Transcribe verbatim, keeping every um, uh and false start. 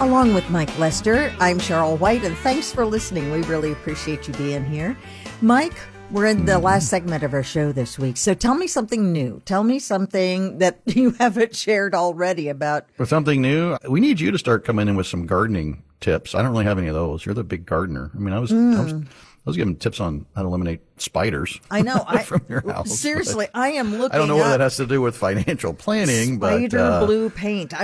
Along with Mike Lester, I'm Cheryl White, and thanks for listening. We really appreciate you being here. Mike, we're in the last segment of our show this week, so tell me something new. Tell me something that you haven't shared already about. For something new, we need you to start coming in with some gardening tips. I don't really have any of those. You're the big gardener. I mean, I was, mm. I was, I was giving tips on how to eliminate spiders. I know. from your house. Seriously, I am looking. I don't know what up that has to do with financial planning, spider but uh, blue paint.